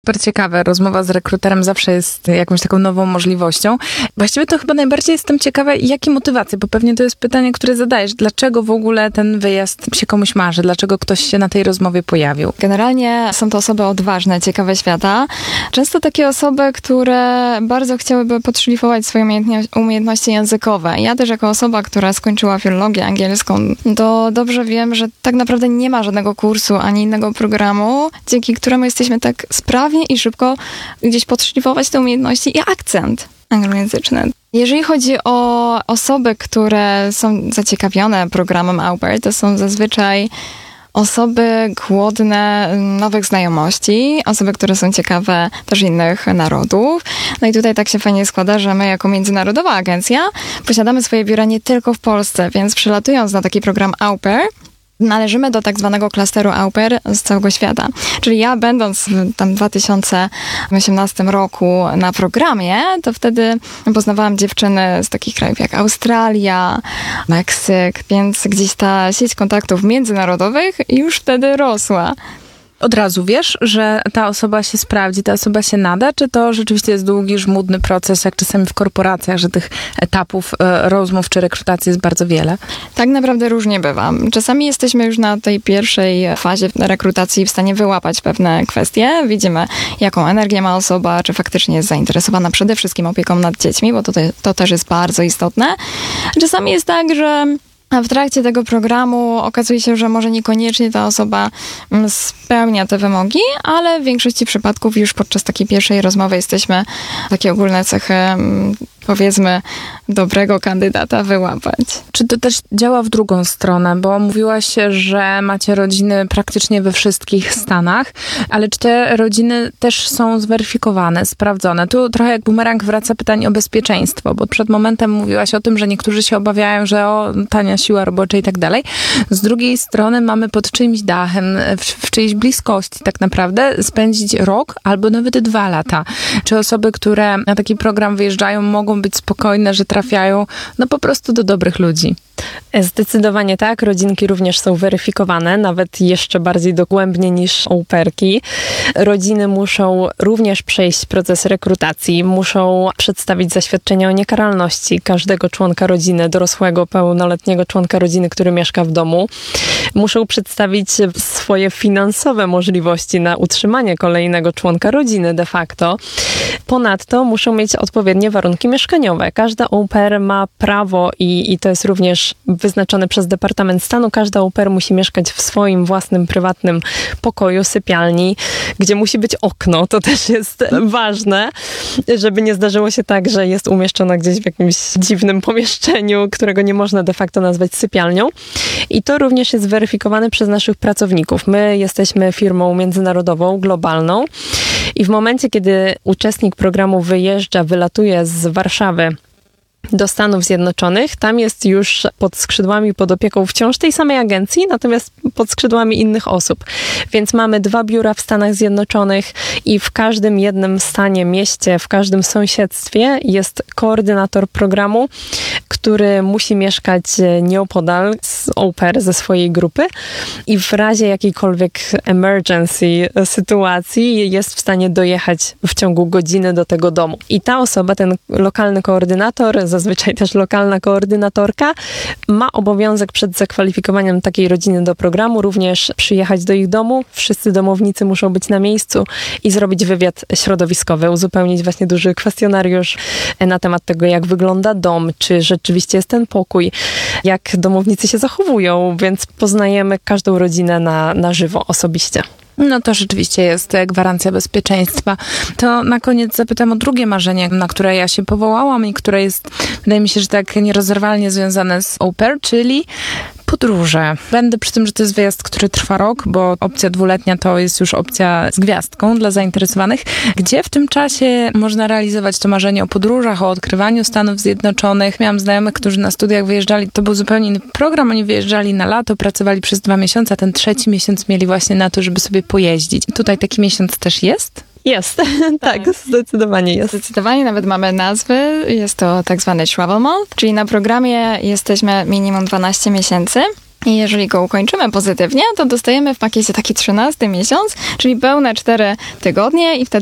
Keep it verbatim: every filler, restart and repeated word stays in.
Super ciekawe. Rozmowa z rekruterem zawsze jest jakąś taką nową możliwością. Właściwie to chyba najbardziej jestem ciekawa, jakie motywacje, bo pewnie to jest pytanie, które zadajesz. Dlaczego w ogóle ten wyjazd się komuś marzy? Dlaczego ktoś się na tej rozmowie pojawił? Generalnie są to osoby odważne, ciekawe świata. Często takie osoby, które bardzo chciałyby podszlifować swoje umiejętności językowe. Ja też jako osoba, która skończyła filologię angielską, to dobrze wiem, że tak naprawdę nie ma żadnego kursu ani innego programu, dzięki któremu jesteśmy tak sprawni i szybko gdzieś podszlifować te umiejętności i akcent anglojęzyczny. Jeżeli chodzi o osoby, które są zaciekawione programem Au Pair, to są zazwyczaj osoby głodne nowych znajomości, osoby, które są ciekawe też innych narodów. No i tutaj tak się fajnie składa, że my jako międzynarodowa agencja posiadamy swoje biura nie tylko w Polsce, więc przylatując na taki program Au Pair, należymy do tak zwanego klasteru Au Pair z całego świata. Czyli ja będąc w tam dwa tysiące osiemnastym roku na programie, to wtedy poznawałam dziewczyny z takich krajów jak Australia, Meksyk, więc gdzieś ta sieć kontaktów międzynarodowych już wtedy rosła. Od razu wiesz, że ta osoba się sprawdzi, ta osoba się nada, czy to rzeczywiście jest długi, żmudny proces, jak czasami w korporacjach, że tych etapów e, rozmów czy rekrutacji jest bardzo wiele? Tak naprawdę różnie bywa. Czasami jesteśmy już na tej pierwszej fazie rekrutacji w stanie wyłapać pewne kwestie. Widzimy, jaką energię ma osoba, czy faktycznie jest zainteresowana przede wszystkim opieką nad dziećmi, bo to, to też jest bardzo istotne. Czasami jest tak, że a w trakcie tego programu okazuje się, że może niekoniecznie ta osoba spełnia te wymogi, ale w większości przypadków już podczas takiej pierwszej rozmowy jesteśmy takie ogólne cechy, powiedzmy, dobrego kandydata wyłapać. Czy to też działa w drugą stronę? Bo mówiłaś, że macie rodziny praktycznie we wszystkich stanach, ale czy te rodziny też są zweryfikowane, sprawdzone? Tu trochę jak bumerang wraca pytanie o bezpieczeństwo, bo przed momentem mówiłaś o tym, że niektórzy się obawiają, że o, tania siła robocza i tak dalej. Z drugiej strony mamy pod czyimś dachem, w, w czyjejś bliskości tak naprawdę spędzić rok albo nawet dwa lata. Czy osoby, które na taki program wyjeżdżają, mogą być spokojne, że trafiają no po prostu do dobrych ludzi? Zdecydowanie tak. Rodzinki również są weryfikowane, nawet jeszcze bardziej dogłębnie niż au pairki. Rodziny muszą również przejść proces rekrutacji, muszą przedstawić zaświadczenie o niekaralności każdego członka rodziny, dorosłego, pełnoletniego członka rodziny, który mieszka w domu. Muszą przedstawić swoje finansowe możliwości na utrzymanie kolejnego członka rodziny de facto. Ponadto muszą mieć odpowiednie warunki mieszkaniowe. Każda au pair ma prawo i, i to jest również wyznaczone przez Departament Stanu. Każda au pair musi mieszkać w swoim własnym, prywatnym pokoju, sypialni, gdzie musi być okno. To też jest ważne, żeby nie zdarzyło się tak, że jest umieszczona gdzieś w jakimś dziwnym pomieszczeniu, którego nie można de facto nazwać sypialnią. I to również jest weryfikowane przez naszych pracowników. My jesteśmy firmą międzynarodową, globalną i w momencie, kiedy uczestnik programu wyjeżdża, wylatuje z Warszawy do Stanów Zjednoczonych, tam jest już pod skrzydłami, pod opieką wciąż tej samej agencji, natomiast pod skrzydłami innych osób. Więc mamy dwa biura w Stanach Zjednoczonych i w każdym jednym stanie, mieście, w każdym sąsiedztwie jest koordynator programu, który musi mieszkać nieopodal z au pair ze swojej grupy i w razie jakiejkolwiek emergency sytuacji jest w stanie dojechać w ciągu godziny do tego domu. I ta osoba, ten lokalny koordynator, zazwyczaj też lokalna koordynatorka, ma obowiązek przed zakwalifikowaniem takiej rodziny do programu również przyjechać do ich domu. Wszyscy domownicy muszą być na miejscu i zrobić wywiad środowiskowy, uzupełnić właśnie duży kwestionariusz na temat tego, jak wygląda dom, czy rzeczywiście jest ten pokój, jak domownicy się zachowują, więc poznajemy każdą rodzinę na, na żywo, osobiście. No to rzeczywiście jest gwarancja bezpieczeństwa. To na koniec zapytam o drugie marzenie, na które ja się powołałam i które jest, wydaje mi się, że tak nierozerwalnie związane z au pair, czyli podróże. Będę przy tym, że to jest wyjazd, który trwa rok, bo opcja dwuletnia to jest już opcja z gwiazdką dla zainteresowanych. Gdzie w tym czasie można realizować to marzenie o podróżach, o odkrywaniu Stanów Zjednoczonych? Miałam znajomych, którzy na studiach wyjeżdżali, to był zupełnie inny program, oni wyjeżdżali na lato, pracowali przez dwa miesiące, a ten trzeci miesiąc mieli właśnie na to, żeby sobie pojeździć. Tutaj taki miesiąc też jest? Jest, tak, tak, zdecydowanie jest. Zdecydowanie, nawet mamy nazwy, jest to tak zwany Travel Month, czyli na programie jesteśmy minimum dwanaście miesięcy. I jeżeli go ukończymy pozytywnie, to dostajemy w pakiecie taki trzynasty miesiąc, czyli pełne cztery tygodnie i wtedy